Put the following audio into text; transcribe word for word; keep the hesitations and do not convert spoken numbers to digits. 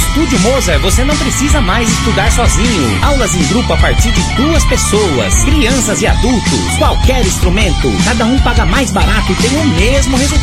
Estúdio Mozart você não precisa mais estudar sozinho. Aulas em grupo a partir de duas pessoas, crianças e adultos, qualquer instrumento, cada um paga mais barato e tem o mesmo resultado.